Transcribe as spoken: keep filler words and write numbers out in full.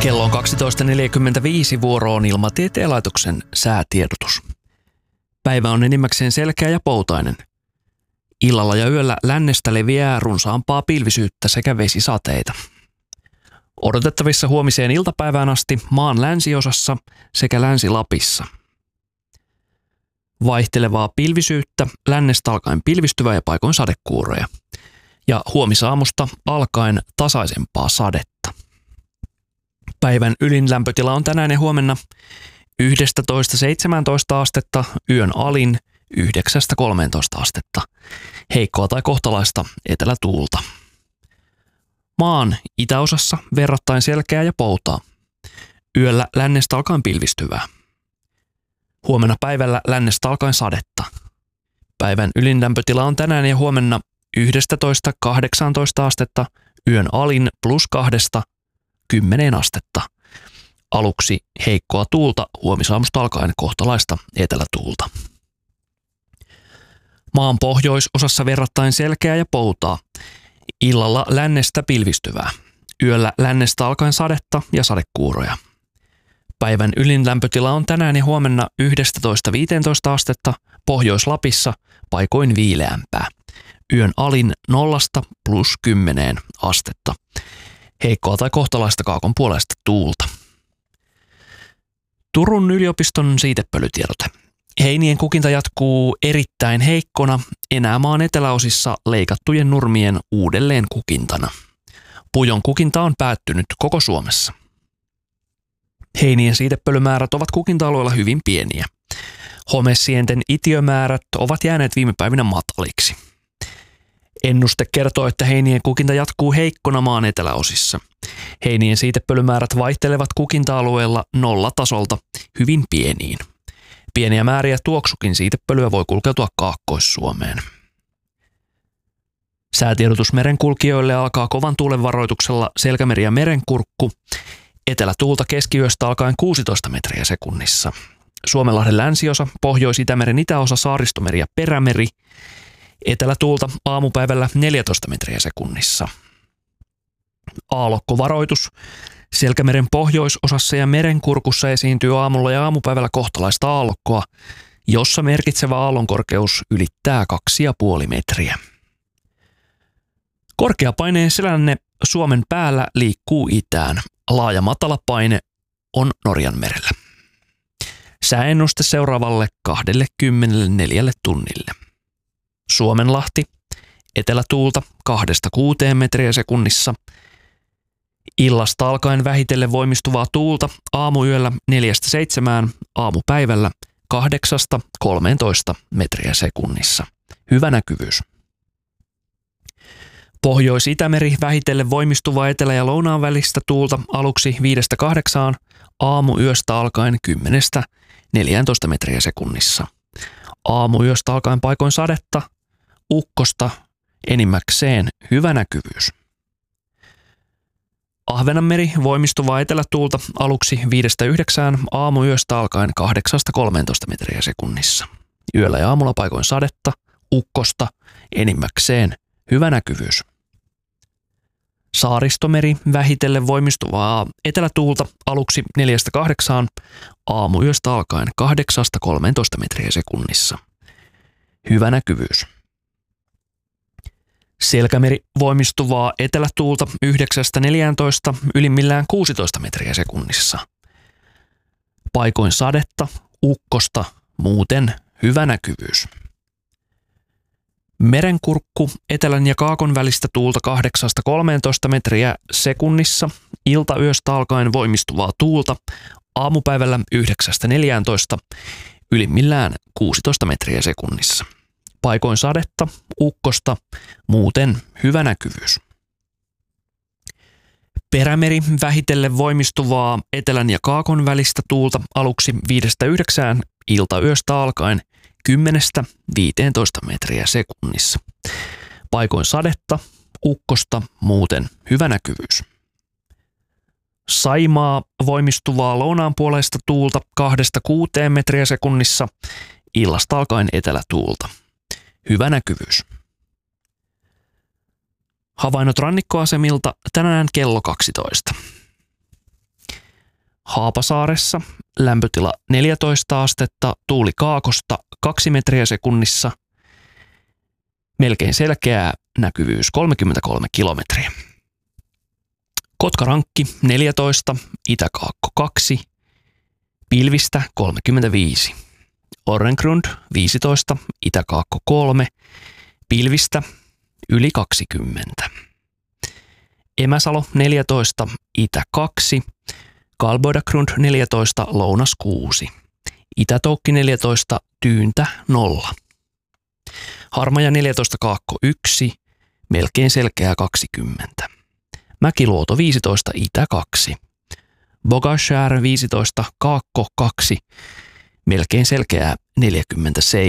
Kello on kaksitoista neljäkymmentäviisi, vuoro on Ilmatieteen laitoksen säätiedotus. Päivä on enimmäkseen selkeä ja poutainen. Illalla ja yöllä lännestä leviää runsaampaa pilvisyyttä sekä vesisateita. Odotettavissa huomiseen iltapäivään asti maan länsiosassa sekä Länsi-Lapissa. Vaihtelevaa pilvisyyttä, lännestä alkaen pilvistyvää ja paikoin sadekuuroja. Ja huomisaamusta alkaen tasaisempaa sadetta. Päivän ylin lämpötila on tänään ja huomenna yksitoista seitsemäntoista astetta, yön alin yhdeksästä kolmeentoista astetta. Heikkoa tai kohtalaista etelätuulta. Maan itäosassa verrattain selkeää ja poutaa. Yöllä lännestä alkaen pilvistyvää. Huomenna päivällä lännestä alkaen sadetta. Päivän ylin lämpötila on tänään ja huomenna yksitoista kahdeksantoista astetta, yön alin plus kahdesta kymmeneen astetta. Aluksi heikkoa tuulta, huomisaamusta alkaen kohtalaista etelätuulta. Maan pohjoisosassa verrattain selkeää ja poutaa. Illalla lännestä pilvistyvää. Yöllä lännestä alkaen sadetta ja sadekuuroja. Päivän ylin lämpötila on tänään ja huomenna yksitoista viisitoista astetta, Pohjois-Lapissa paikoin viileämpää. Yön alin nollasta plus kymmeneen astetta. Heikkoa tai kohtalaista kaakon puolesta tuulta. Turun yliopiston siitepölytiedote. Heinien kukinta jatkuu erittäin heikkona, enää maan eteläosissa leikattujen nurmien uudelleen kukintana. Pujon kukinta on päättynyt koko Suomessa. Heinien siitepölymäärät ovat kukinta-alueella hyvin pieniä. Homesienten itiömäärät ovat jääneet viime päivinä mataliksi. Ennuste kertoo, että heinien kukinta jatkuu heikkona maan eteläosissa. Heinien siitepölymäärät vaihtelevat kukinta-alueella nollatasolta hyvin pieniin. Pieniä määriä tuoksukin siitepölyä voi kulkeutua Kaakkois-Suomeen. Säätiedotus merenkulkijoille alkaa kovan tuulen varoituksella Selkämeri ja Merenkurkku. Etelätuulta keskiyöstä alkaen kuusitoista metriä sekunnissa. Suomenlahden länsiosa, Pohjois-Itämeren itäosa, Saaristomeri ja Perämeri. Etelätuulta aamupäivällä neljätoista metriä sekunnissa. Aallokkovaroitus. Selkämeren pohjoisosassa ja Merenkurkussa esiintyy aamulla ja aamupäivällä kohtalaista aallokkoa, jossa merkitsevä aallonkorkeus ylittää kaksi ja puoli metriä. Korkeapaineen selänne Suomen päällä liikkuu itään. Laaja matalapaine on Norjanmerellä. Sääennuste seuraavalle kaksikymmentäneljä tunnille. Suomenlahti, etelätuulta kahdesta kuuteen metriä sekunnissa. Illasta alkaen vähitellen voimistuvaa tuulta, aamuyöllä neljästä seitsemään, aamupäivällä kahdeksasta kolmeentoista metriä sekunnissa. Hyvä näkyvyys. Pohjois-Itämeri vähitellen voimistuvaa etelä- ja lounaan välistä tuulta aluksi viidestä kahdeksaan, aamuyöstä alkaen kymmenestä neljääntoista metriä sekunnissa. Aamuyöstä alkaen paikoin sadetta, ukkosta, enimmäkseen hyvä näkyvyys. Ahvenanmeri voimistuvaa etelätuulta aluksi viidestä yhdeksään, aamuyöstä alkaen kahdeksasta kolmeentoista metriä sekunnissa. Yöllä ja aamulla paikoin sadetta, ukkosta, enimmäkseen hyvä näkyvyys. Saaristomeri vähitellen voimistuvaa etelätuulta aluksi neljästä kahdeksaan, aamuyöstä alkaen kahdeksasta kolmeentoista metriä sekunnissa. Hyvä näkyvyys. Selkämeri voimistuvaa etelätuulta yhdeksästä neljääntoista, ylimmillään kuusitoista metriä sekunnissa. Paikoin sadetta, ukkosta, muuten hyvä näkyvyys. Merenkurkku etelän ja kaakon välistä tuulta kahdeksasta kolmeentoista metriä sekunnissa, iltayöstä alkaen voimistuvaa tuulta, aamupäivällä yhdeksästä neljääntoista, ylimmillään kuusitoista metriä sekunnissa. Paikoin sadetta, ukkosta, muuten hyvä näkyvyys. Perämeri vähitellen voimistuvaa etelän ja kaakon välistä tuulta aluksi viidestä yhdeksään, iltayöstä alkaen kymmenestä viiteentoista metriä sekunnissa. Paikoin sadetta, ukkosta, muuten hyvä näkyvyys. Saimaa voimistuvaa lounaanpuoleista tuulta kahdesta kuuteen metriä sekunnissa, illasta alkaen etelätuulta. Hyvä näkyvyys. Havainnot rannikkoasemilta tänään kello kaksitoista. Haapasaaressa lämpötila neljätoista astetta, tuuli kaakosta kaksi metriä sekunnissa, melkein selkeää, näkyvyys kolmekymmentäkolme kilometriä. Kotkarankki neljätoista, itäkaakko kaksi, pilvistä kolmekymmentäviisi. Orrengrund viisitoista, itäkaakko kolme, pilvistä yli kaksikymmentä. Emäsalo neljätoista, itä kaksi, Kalboidagrund neljätoista, lounas kuusi, Itätoukki neljätoista, tyyntä nolla. Harmaja neljätoista, kaakko yksi, melkein selkeää kaksikymmentä. Mäkiluoto viisitoista, itä kaksi, Bogashär viisitoista, kaakko kaksi, melkein selkeää neljäkymmentäseitsemän.